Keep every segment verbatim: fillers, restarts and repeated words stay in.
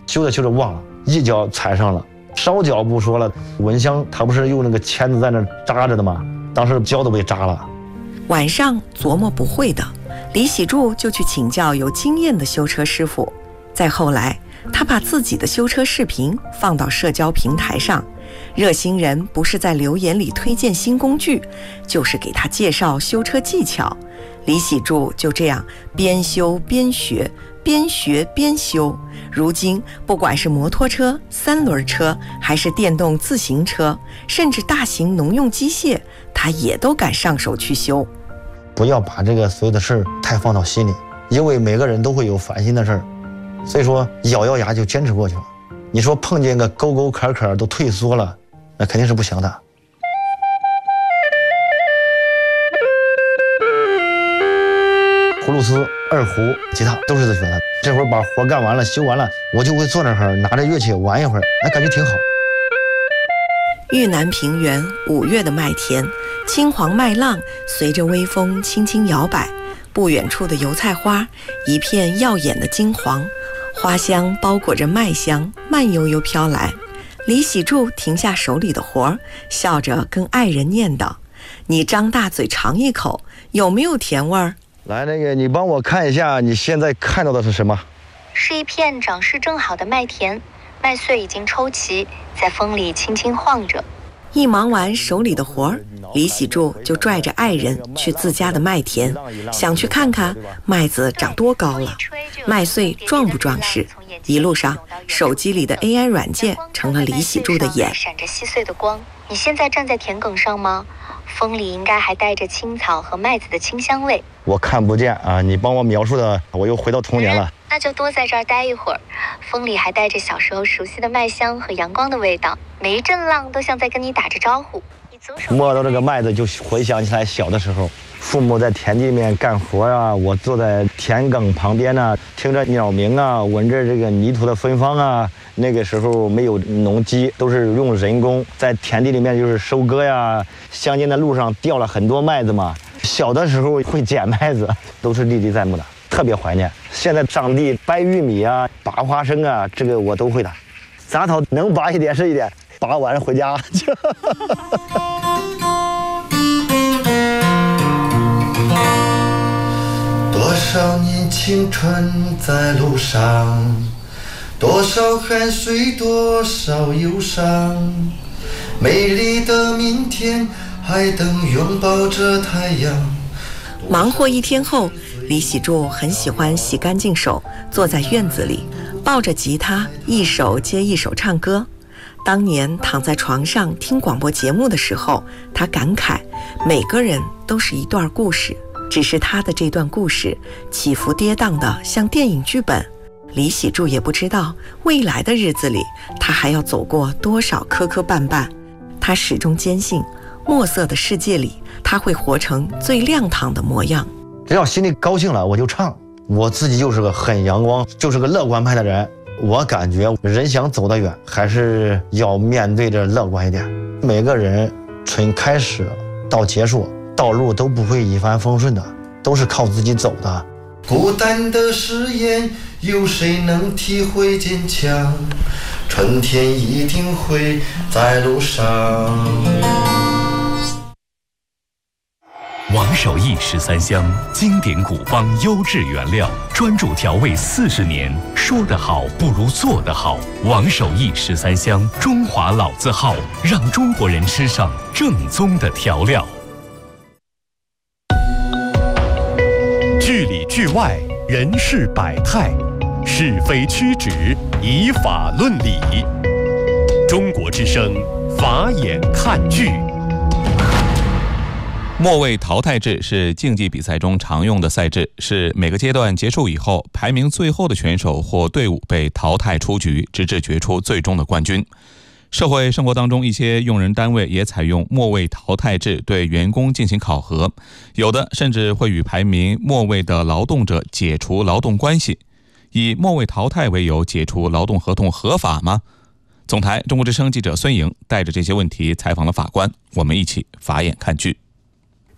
修着修着忘了，一脚踩上了。烧脚不说了，蚊香它不是用那个钳子在那扎着的吗？当时脚都被扎了。 晚上琢磨不会的，李喜柱就去请教有经验的修车师傅。再后来，他把自己的修车视频放到社交平台上，热心人不是在留言里推荐新工具，就是给他介绍修车技巧。李喜柱就这样边修边学，边学边修。如今不管是摩托车、三轮车，还是电动自行车，甚至大型农用机械，他也都敢上手去修。 不要把这个所有的事儿太放到心里，因为每个人都会有烦心的事儿，所以说咬咬牙就坚持过去了。你说碰见个沟沟坎坎都退缩了，那肯定是不行的。葫芦丝、二胡、吉他都是自学的。这会儿把活干完了、修完了，我就会坐那儿拿着乐器玩一会儿，哎，感觉挺好。 豫南平原五月的麦田，青黄麦浪随着微风轻轻摇摆，不远处的油菜花一片耀眼的金黄，花香包裹着麦香，慢悠悠飘来。李喜柱停下手里的活儿，笑着跟爱人念叨：“你张大嘴尝一口，有没有甜味儿？” 来，那个你帮我看一下，你现在看到的是什么？ 是一片长势正好的麦田，麦穗已经抽齐，在风里轻轻晃着。 一忙完手里的活儿，李喜柱就拽着爱人去自家的麦田，想去看看麦子长多高了，麦穗壮不壮实。一路上，手机里的 A I 软件成了李喜柱的眼， 闪着细碎的光。你现在站在田埂上吗？风里应该还带着青草和麦子的清香味。 我看不见啊，你帮我描述的，我又回到童年了。 嗯，那就多在这儿待一会儿。风里还带着小时候熟悉的麦香和阳光的味道，每一阵浪都像在跟你打着招呼。 摸到这个麦子，就回想起来小的时候，父母在田地里面干活啊，我坐在田埂旁边呢、啊，听着鸟鸣啊，闻着这个泥土的芬芳啊。那个时候没有农机，都是用人工在田地里面就是收割呀。乡间的路上掉了很多麦子嘛，小的时候会捡麦子，都是历历在目的，特别怀念。现在上地掰玉米啊，拔花生啊，这个我都会的。杂草能拔一点是一点，拔完回家。 多少年青春在路上，多少汗水，多少忧伤，美丽的明天还等拥抱着太阳。 忙活一天后，李喜柱很喜欢洗干净手，坐在院子里抱着吉他，一首接一首唱歌。当年躺在床上听广播节目的时候，他感慨每个人都是一段故事，只是他的这段故事起伏跌宕的像电影剧本。李喜柱也不知道未来的日子里他还要走过多少磕磕绊绊，他始终坚信墨色的世界里他会活成最亮堂的模样。 只要心里高兴了我就唱，我自己就是个很阳光，就是个乐观派的人。我感觉人想走得远，还是要面对着乐观一点。每个人从开始到结束，道路都不会一帆风顺的，都是靠自己走的。 孤单的誓言，有谁能体会坚强？春天一定会在路上。 王守义十三香，经典古方优质原料，专注调味四十年，说得好不如做得好。王守义十三香，中华老字号，让中国人吃上正宗的调料。剧里剧外，人事百态，是非曲直，以法论理。中国之声，法眼看剧。 末位淘汰制是竞技比赛中常用的赛制，是每个阶段结束以后，排名最后的选手或队伍被淘汰出局，直至决出最终的冠军。社会生活当中，一些用人单位也采用末位淘汰制对员工进行考核，有的甚至会与排名末位的劳动者解除劳动关系。以末位淘汰为由解除劳动合同合法吗？总台中国之声记者孙颖带着这些问题采访了法官，我们一起法眼看剧。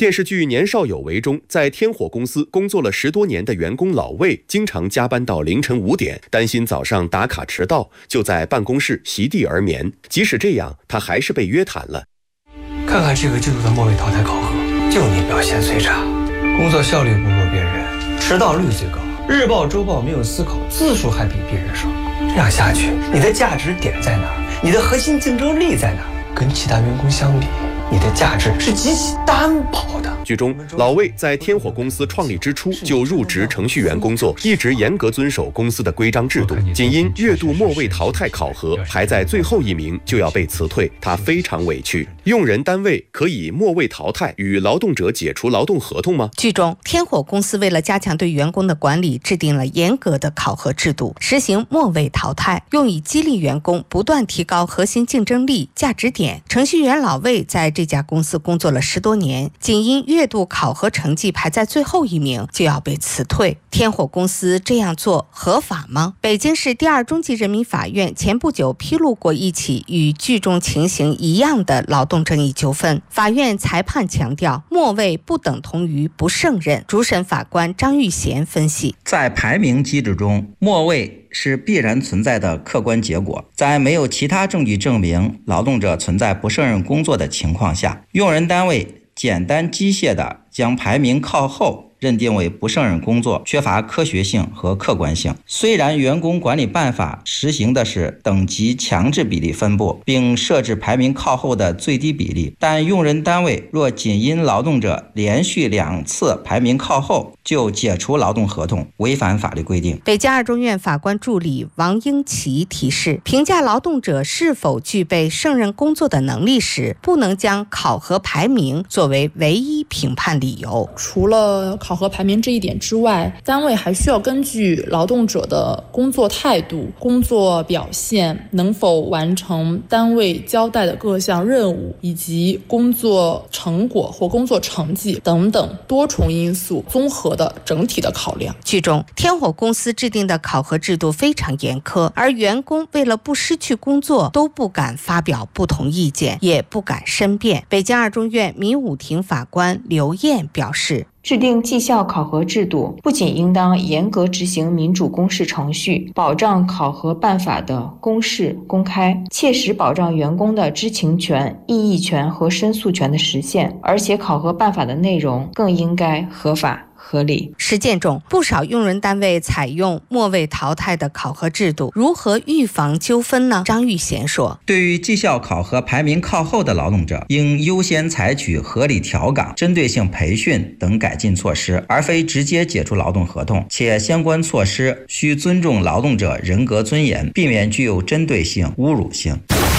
电视剧《年少有为》中，在天火公司工作了十多年的员工老魏，经常加班到凌晨五点，担心早上打卡迟到，就在办公室席地而眠。即使这样，他还是被约谈了。 看看这个制度的末位淘汰考核，就你表现最差，工作效率不如别人，迟到率最高，日报周报没有思考，字数还比别人少。这样下去，你的价值点在哪儿？你的核心竞争力在哪儿？跟其他员工相比，你的价值是极其单薄的。 剧中，老魏在天火公司创立之初就入职程序员工作，一直严格遵守公司的规章制度。仅因月度末位淘汰考核排在最后一名就要被辞退，他非常委屈。用人单位可以末位淘汰，与劳动者解除劳动合同吗？ 剧中，天火公司为了加强对员工的管理，制定了严格的考核制度，实行末位淘汰，用以激励员工不断提高核心竞争力、价值点。程序员老魏在这家公司工作了十多年，仅因月度考核成绩排在最后一名就要被辞退。天火公司这样做合法吗？北京市第二中级人民法院前不久披露过一起与剧中情形一样的劳动争议纠纷。法院裁判强调，末位不等同于不胜任。主审法官张玉贤分析， 在排名机制中，末位是必然存在的客观结果。在没有其他证据证明劳动者存在不胜任工作的情况下，用人单位简单机械地将排名靠后认定为不胜任工作，缺乏科学性和客观性。虽然员工管理办法实行的是等级强制比例分布，并设置排名靠后的最低比例，但用人单位若仅因劳动者连续两次排名靠后就解除劳动合同，违反法律规定。 北京二中院法官助理王英奇提示，评价劳动者是否具备胜任工作的能力时，不能将考核排名作为唯一评判理由。 除了考核排名这一点之外，单位还需要根据劳动者的工作态度、工作表现、能否完成单位交代的各项任务，以及工作成果或工作成绩等等多重因素综合的整体的考量。 剧中，天火公司制定的考核制度非常严苛，而员工为了不失去工作，都不敢发表不同意见，也不敢申辩。北京二中院民武庭法官刘燕表示， 制定绩效考核制度不仅应当严格执行民主公示程序，保障考核办法的公示公开，切实保障员工的知情权、异议权和申诉权的实现，而且考核办法的内容更应该合法合理。 实践中，不少用人单位采用末位淘汰的考核制度，如何预防纠纷呢？张玉贤说， 对于绩效考核排名靠后的劳动者，应优先采取合理调岗、针对性培训等改进措施，而非直接解除劳动合同，且相关措施需尊重劳动者人格尊严，避免具有针对性、侮辱性。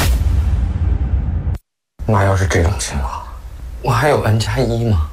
那要是这种情况，我还有 N 加一吗？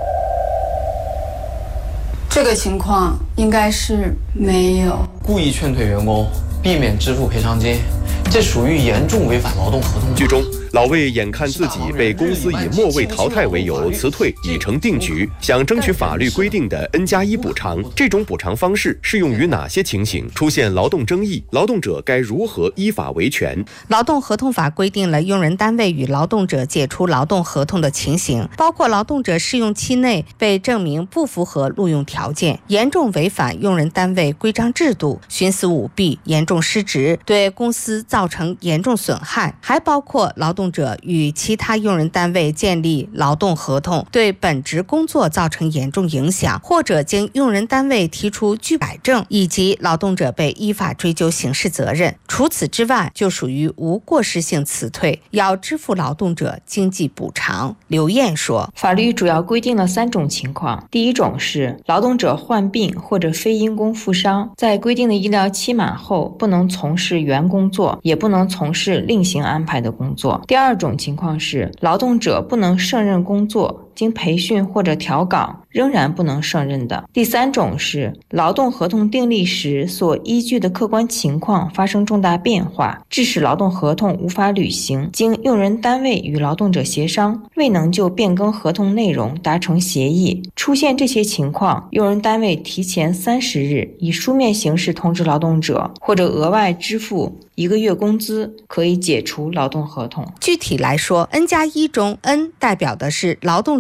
这个情况应该是没有。 故意劝退员工，避免支付赔偿金，这属于严重违反劳动合同。 剧中，老魏眼看自己被公司以末位淘汰为由辞退已成定局，想争取法律规定的 N 加一补偿。这种补偿方式适用于哪些情形？出现劳动争议，劳动者该如何依法维权？ 劳动合同法规定了用人单位与劳动者解除劳动合同的情形，包括劳动者试用期内被证明不符合录用条件，严重违反用人单位规章制度，徇私舞弊，严重失职，对公司造成严重损害，还包括劳动者与其他用人单位建立劳动合同，对本职工作造成严重影响，或者经用人单位提出拒改正，以及劳动者被依法追究刑事责任。除此之外，就属于无过失性辞退，要支付劳动者经济补偿。刘燕说， 法律主要规定了三种情况。第一种是劳动者患病或者非因公负伤，在规定的医疗期满后，不能从事原工作，也不能从事另行安排的工作。第二种情况是劳动者不能胜任工作，经培训或者调岗仍然不能胜任的。第三种是劳动合同订立时所依据的客观情况发生重大变化，致使劳动合同无法履行，经用人单位与劳动者协商，未能就变更合同内容达成协议。出现这些情况，用人单位提前三十日以书面形式通知劳动者，或者额外支付一个月工资，可以解除劳动合同。 具体来说 ，N 加一中 N 代表的是劳动者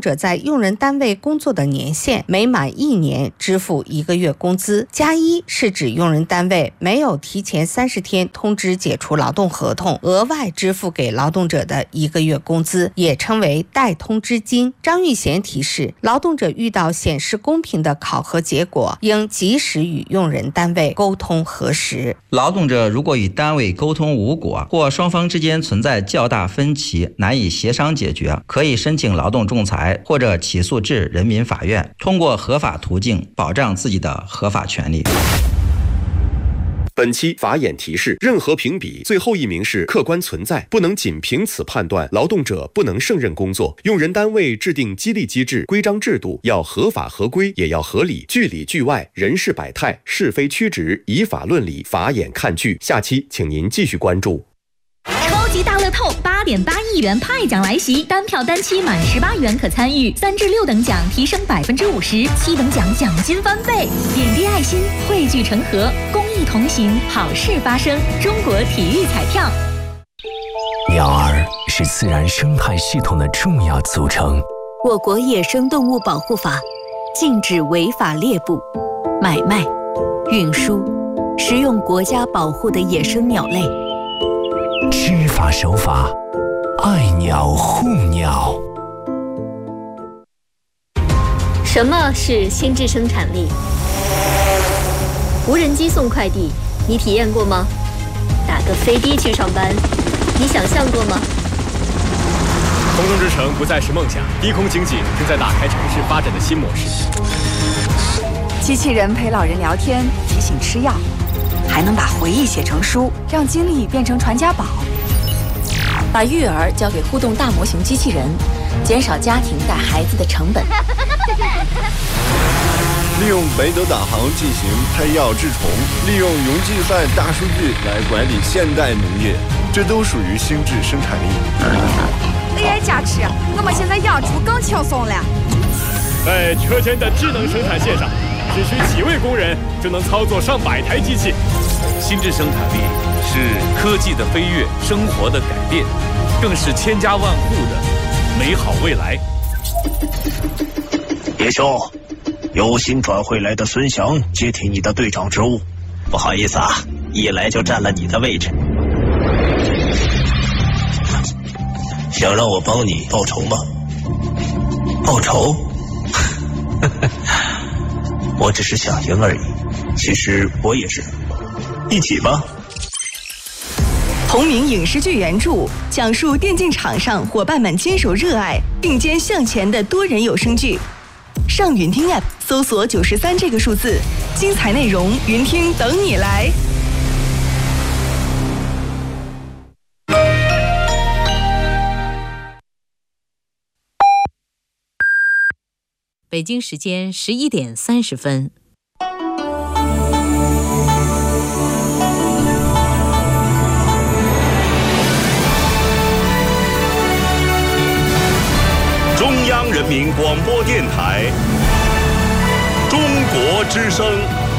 者在用人单位工作的年限每满一年支付一个月工资。加一是指用人单位没有提前三十天通知解除劳动合同，额外支付给劳动者的一个月工资，也称为代通知金。张玉贤提示，劳动者遇到显示公平的考核结果，应及时与用人单位沟通核实。 劳动者如果与单位沟通无果，或双方之间存在较大分歧，难以协商解决，可以申请劳动仲裁或者起诉至人民法院，通过合法途径保障自己的合法权利。 本期法眼提示：任何评比最后一名是客观存在，不能仅凭此判断劳动者不能胜任工作。用人单位制定激励机制、规章制度要合法合规，也要合理，剧里剧外，人事百态，是非曲直，以法论理，法眼看剧。下期请您继续关注。 超级大乐透八点八亿元派奖来袭，单票单期满十八元可参与，三至六等奖提升百分之五十，七等奖奖金翻倍。点滴爱心，汇聚成河，公益同行，好事发生。中国体育彩票。 鸟儿是自然生态系统的重要组成。 我国野生动物保护法禁止违法猎捕、买卖、运输、食用国家保护的野生鸟类。 知法守法，爱鸟护鸟。 什么是心智生产力？无人机送快递，你体验过吗？打个飞的去上班，你想象过吗？ 空中之城不再是梦想，低空经济正在打开城市发展的新模式。 机器人陪老人聊天，提醒吃药，还能把回忆写成书，让经历变成传家宝。把育儿交给互动大模型机器人，减少家庭带孩子的成本。 利用北斗导航进行配药治虫，利用云计算大数据来管理现代农业，这都属于心智生产力。 A I 加持，我们现在养猪更轻松了。 在车间的智能生产线上，只需几位工人就能操作上百台机器。 心智生产力是科技的飞跃，生活的改变，更是千家万户的美好未来。 叶兄，有新转会来的孙翔接替你的队长职务。 不好意思啊，一来就占了你的位置。 想让我帮你报仇吗？报仇？我只是想赢而已。其实我也是。一起吧。 同名影视剧原著，讲述电竞场上伙伴们坚守热爱、并肩向前的多人有声剧。上云听 App 搜索九十三这个数字，精彩内容云听等你来。 北京时间十一点三十分。 中央人民广播电台，中国之声。